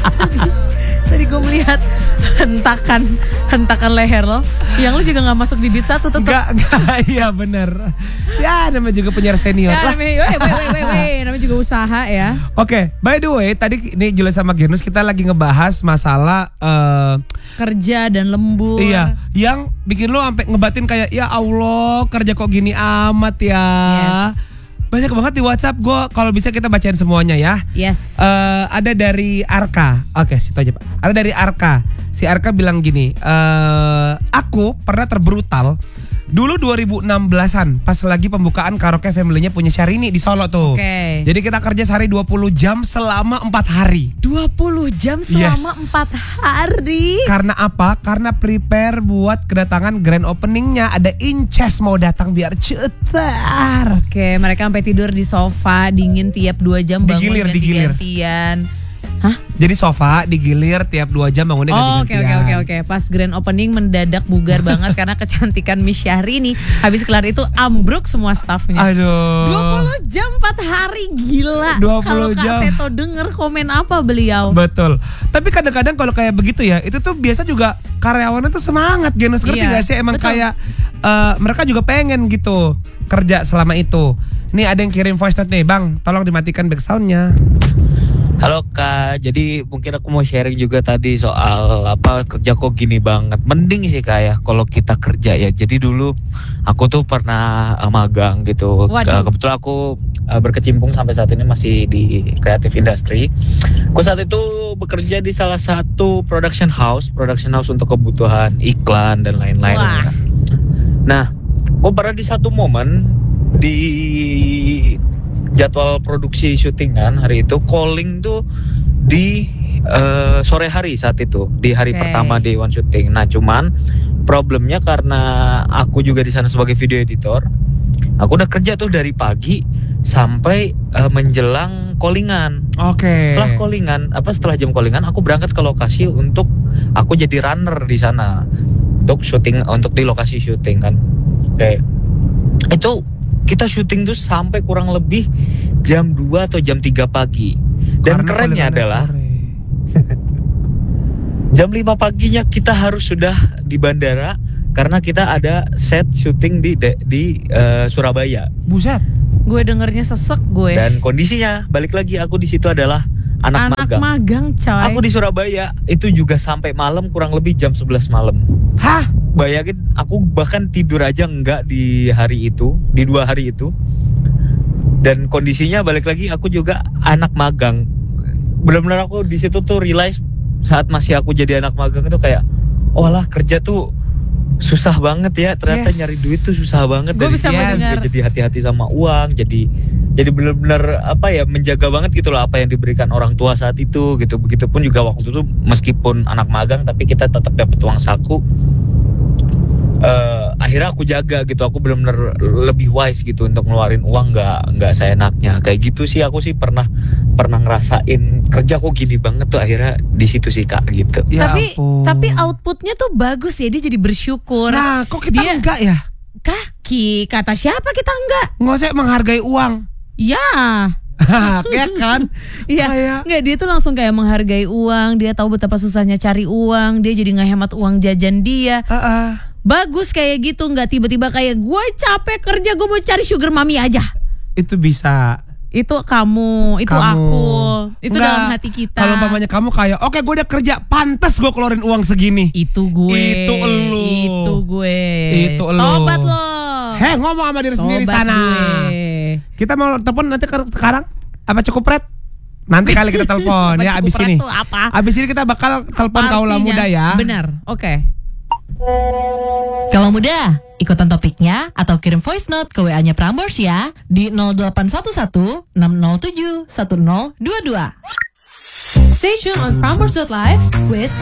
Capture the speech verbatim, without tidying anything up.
Tadi gue melihat hentakan hentakan leher lo, yang lo juga nggak masuk di beat satu tetap. Enggak, enggak, iya benar. Ya namanya juga penyiar senior Ya, lah. namanya, wey, wey, wey, wey, wey. namanya juga usaha ya. Oke, okay, by the way, tadi ini Julia sama Genus kita lagi ngebahas masalah uh, kerja dan lembur. Iya, yang bikin lo sampai ngebatin kayak ya Allah kerja kok gini amat ya. Yes. Banyak banget di WhatsApp gue. Kalau bisa kita bacain semuanya ya. Yes. Uh, ada dari Arka. Oke, situ aja Pak. Ada dari Arka. Si Arka bilang gini, uh, aku pernah terbrutal dulu dua ribu enam belasan pas lagi pembukaan karaoke family-nya punya Syahrini di Solo tuh. Oke. Okay. Jadi kita kerja sehari dua puluh jam selama empat hari. dua puluh jam selama Yes. empat hari. Karena apa? Karena prepare buat kedatangan grand opening-nya. Ada Inces mau datang biar cetar. Oke, mereka sampai tidur di sofa dingin tiap dua jam bangun Digilir, digilir. ganti-gantian. Hah? Jadi sofa digilir tiap dua jam bangunnya Oh, oke ganti-gantian. oke oke oke. Pas grand opening mendadak bugar banget karena kecantikan Miss Syahrini. Habis kelar itu ambruk semua staffnya. Aduh. dua puluh jam empat hari, gila. dua Kalau puluh Kak jam. Seto denger komen apa beliau? Betul. Tapi kadang-kadang kalau kayak begitu ya, itu tuh biasa juga karyawannya tuh semangat. Genus ngerti Iya, gak sih? Emang betul. kayak uh, mereka juga pengen gitu kerja selama itu. Nih ada yang kirim voice note nih, Bang. Tolong dimatikan back sound-nya. Halo Kak, jadi mungkin aku mau sharing juga tadi soal apa kerja kok gini banget. Mending sih Kak ya kalau kita kerja ya. Jadi dulu aku tuh pernah uh, magang gitu. Waduh. Ke- Kebetulan aku uh, berkecimpung sampai saat ini masih di creative industry. Aku saat itu bekerja di salah satu production house, production house untuk kebutuhan iklan dan lain-lain. Wah. Nah, aku pernah di satu momen di jadwal produksi syutingan hari itu calling tuh di uh, sore hari saat itu di hari Oke. pertama day one syuting. Nah cuman problemnya karena aku juga di sana sebagai video editor, aku udah kerja tuh dari pagi sampai uh, menjelang callingan. Oke. Setelah callingan apa setelah jam callingan aku berangkat ke lokasi untuk aku jadi runner di sana untuk syuting untuk di lokasi syuting kan. Oke. Itu kita syuting tuh sampai kurang lebih jam dua atau jam tiga pagi. Dan Karena kerennya callingannya adalah sore. jam lima paginya kita harus sudah di bandara karena kita ada set syuting di de- di uh, Surabaya. Buset. Gue dengernya sesek gue. Dan kondisinya balik lagi aku di situ adalah anak, Anak magang. magang, coy. Aku di Surabaya itu juga sampai malam kurang lebih jam sebelas malam. Hah? Bayangin aku bahkan tidur aja enggak di hari itu, di dua hari itu. Dan kondisinya balik lagi aku juga anak magang. Benar-benar aku di situ tuh realize saat masih aku jadi anak magang itu kayak, oh lah kerja tuh susah banget ya. Ternyata Yes. nyari duit tuh susah banget. Gue Dari bisa situ mendengar. jadi hati-hati sama uang, jadi jadi benar-benar apa ya menjaga banget gitu loh apa yang diberikan orang tua saat itu gitu. Begitupun juga waktu itu meskipun anak magang tapi kita tetap dapat uang saku. Uh, akhirnya aku jaga gitu, aku benar-benar lebih wise gitu untuk ngeluarin uang nggak nggak seenaknya kayak gitu sih. Aku sih pernah pernah ngerasain kerja kok gini banget tuh akhirnya di situ sih Kak gitu. Ya tapi ampun. tapi outputnya tuh bagus ya, dia jadi bersyukur. Nah, kok kita Dia- enggak ya? Kaki, kata siapa kita enggak? Nggak usah menghargai uang. Ya. Ya kan? Iya, Kayak nggak, dia tuh langsung kayak menghargai uang. Dia tahu betapa susahnya cari uang. Dia jadi ngehemat uang jajan dia. uh-uh. Bagus kayak gitu, nggak tiba-tiba kayak gue capek kerja, gue mau cari sugar mami aja. Itu bisa. Itu kamu, itu Kamu. aku, itu Enggak. dalam hati kita. Kalau umpamanya kamu kayak, oke gue udah kerja, pantas gue keluarin uang segini. Itu gue. Itu elu. Itu gue. Itu elu. Tobat lo. Heh, ngomong sama diri sendiri Tobat sana. gue. Kita mau telepon nanti ke- sekarang? Apa cukup Red? Nanti kali kita telepon ya Apa abis cukup ini. red tuh apa? Abis ini kita bakal telepon kaula Artinya, muda ya. Benar, oke. Kalau muda, ikutan topiknya atau kirim voice note ke W A-nya Prambors ya di nol delapan satu satu enam nol tujuh satu nol dua dua. Stay tuned on Prambors dot live with